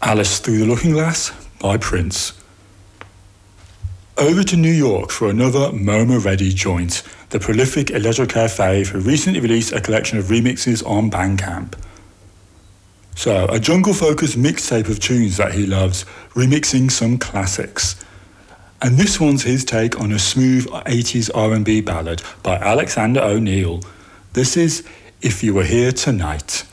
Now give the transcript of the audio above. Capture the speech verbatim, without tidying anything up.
Alice Through the Looking Glass by Prince. Over to New York for another MoMA Ready joint, the prolific electrocaire fave who recently released a collection of remixes on Bandcamp. So, a jungle-focused mixtape of tunes that he loves, remixing some classics. And this one's his take on a smooth eighties R and B ballad by Alexander O'Neal. This is If You Were Here Tonight.